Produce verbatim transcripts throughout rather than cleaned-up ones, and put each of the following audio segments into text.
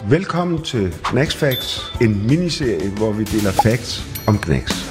Velkommen til Knax Facts, en miniserie, hvor vi deler facts om Knax.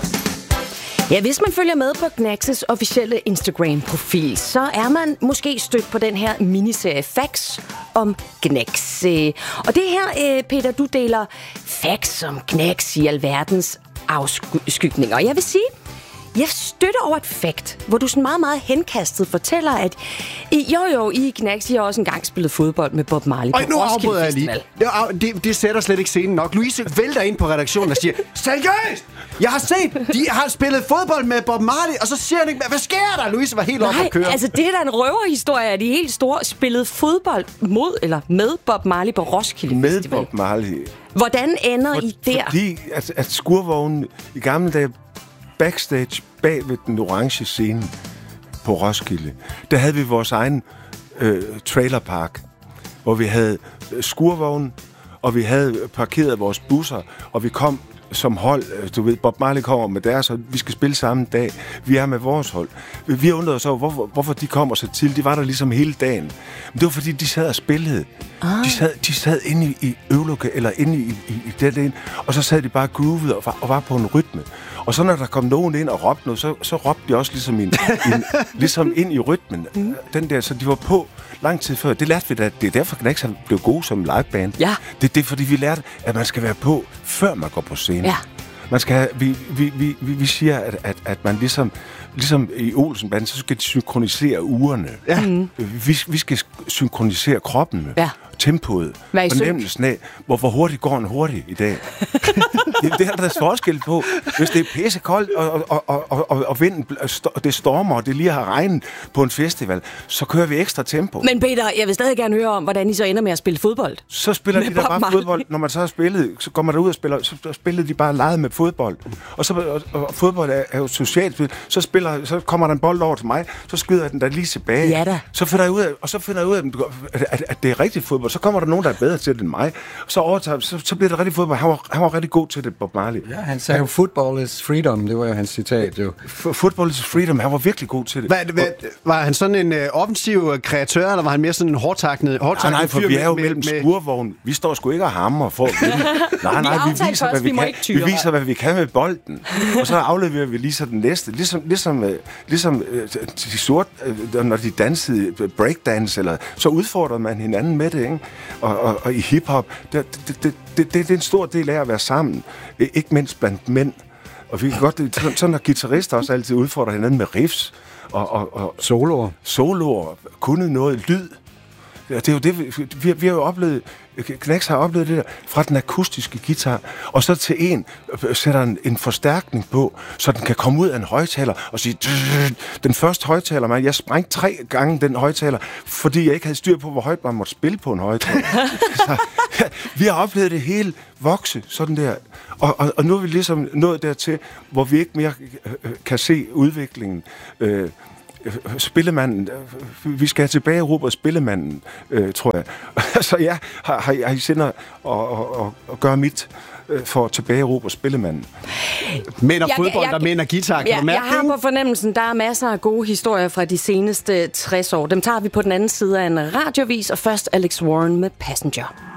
Ja, hvis man følger med på Knax's officielle Instagram-profil, så er man måske stødt på den her miniserie Facts om Knax. Og det her, Peter, du deler facts om Knax i alverdens afskygninger. Og jeg vil sige, jeg støtter over et fact, hvor du sådan meget, meget henkastet fortæller, at I, jo jo, I Knax, I har også engang spillet fodbold med Bob Marley på Roskilde Festival. Det, det, det sætter slet ikke scenen nok. Louise vælter ind på redaktionen og siger, seriøst! Jeg har set, de har spillet fodbold med Bob Marley, og så siger han ikke, hvad sker der? Louise var helt oppe at køre. Nej, altså det er da en røverhistorie, at de helt store spillede fodbold mod eller med Bob Marley på Roskilde med Festival. Med Bob Marley. Hvordan ender For, I der? Fordi at, at skurvognen i gamle dage backstage bag ved den orange scene på Roskilde, der havde vi vores egen øh, trailerpark, hvor vi havde skurvognen, og vi havde parkeret vores busser, og vi kom som hold. Du ved, Bob Marley kommer med deres, og vi skal spille samme dag. Vi er med vores hold. Vi undrede os over, hvorfor, hvorfor de kommer så til. De var der ligesom hele dagen. Men det var, fordi de sad og spillede. Ah. De sad, de sad inde i, i øvelokalet, eller inde i, i, i den ene, og så sad de bare groovet og var, og var på en rytme. Og så når der kom nogen ind og råbte noget, så, så råbte de også ligesom, en, en, ligesom ind i rytmen. Mm. Den der, så de var på lang tid før. Det lærte vi da. Det er derfor, Knax blev gode som liveband. Ja. Det, det er fordi, vi lærte, at man skal være på, før man går på scenen. Ja. Man skal have, vi, vi, vi, vi siger, at, at, at man ligesom, ligesom i Olsenbanden, så skal de synkronisere ugerne. Ja. Mm. Vi, vi skal synkronisere kroppen. Ja. Tempoet, fornemmelsen af, hvor, hvor hurtigt går en hurtigt i dag. det, det er der forskel på. Hvis det er pissekoldt, og, og, og, og, og vinden, og det stormer, og det lige har regnet på en festival, så kører vi ekstra tempo. Men Peter, jeg vil stadig gerne høre om, hvordan I så ender med at spille fodbold. Så spiller med de der bare Marley. Fodbold. Når man så har spillet, så går man derud og spiller, så spiller de bare leget med fodbold. Og, så, og, og fodbold er, er jo socialt spil. Så, spiller, så kommer der en bold over til mig, så skyder jeg den der lige tilbage. Ja da. Så finder jeg ud af, og så finder jeg ud af, at, at, at det er rigtig fodbold. Så kommer der nogen, der er bedre til det end mig. Så overtager, så, så bliver det rigtig fodbold. Han var, han var rigtig god til det, Bob Marley. Ja, han sagde jo, football is freedom. Det var jo hans citat, jo. Football is freedom. Han var virkelig god til det. Hvad, hvad, var han sådan en øh, offensiv kreatør, eller var han mere sådan en hårdtaknet fyr? Nej, nej, for vi er jo med, mellem med... skurvognen. Vi står sgu ikke og hammer for at vinde. Nej, nej, vi, vi viser, hvad vi, vi kan. Vi viser, hvad vi kan med bolden. Og så afleverer vi lige så den næste. Ligesom, ligesom, ligesom de sorte, når de dansede breakdance, eller, så udfordrede man hinanden med det, ikke? Og, og, og i hiphop, det, det, det, det, det er en stor del af at være sammen. Ikke mindst blandt mænd. Og vi kan godt, sådan når guitarister også altid udfordrer hinanden med riffs og, og, og soloer. Soloer, kunne noget lyd. Det er jo det, vi, vi, vi har jo oplevet, Knax har oplevet det der, fra den akustiske guitar, og så til en, sætter en, en forstærkning på, så den kan komme ud af en højtaler og sige, den første højtaler, man, jeg sprængte tre gange den højtaler, fordi jeg ikke havde styr på, hvor højt man måtte spille på en højtaler. Så, ja, vi har oplevet det hele vokse, sådan der, og, og, og nu er vi ligesom nået dertil, hvor vi ikke mere kan se udviklingen. Øh, Spillemanden, vi skal tilbage i Robert Spillemanden, øh, tror jeg. Så ja, har, har, har I sindet og, og, og, og gøre mit øh, for at tilbage i Robert Spillemanden. Mænd og fodbold, der mænd og guitar, kan ja, du mærke jeg har det? på fornemmelsen, der er masser af gode historier fra de seneste tres år. Dem tager vi på den anden side af en radiovis, og først Alex Warren med Passenger.